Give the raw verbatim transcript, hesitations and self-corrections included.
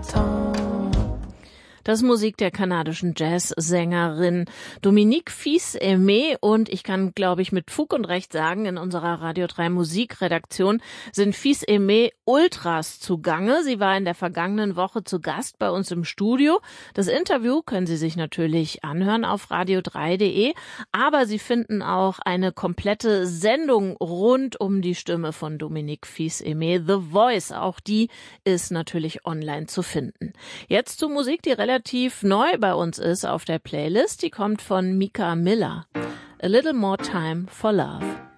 temps. Das ist Musik der kanadischen Jazzsängerin Dominique Fils-Aimé und ich kann, glaube ich, mit Fug und Recht sagen, in unserer Radio drei Musikredaktion sind Fils-Aimé Ultras zugange. Sie war in der vergangenen Woche zu Gast bei uns im Studio. Das Interview können Sie sich natürlich anhören auf radio drei punkt de, aber Sie finden auch eine komplette Sendung rund um die Stimme von Dominique Fils-Aimé, The Voice. Auch die ist natürlich online zu finden. Jetzt zur Musik, die relativ relativ neu bei uns ist auf der Playlist. Die kommt von Mika Miller. A Little More Time for Love.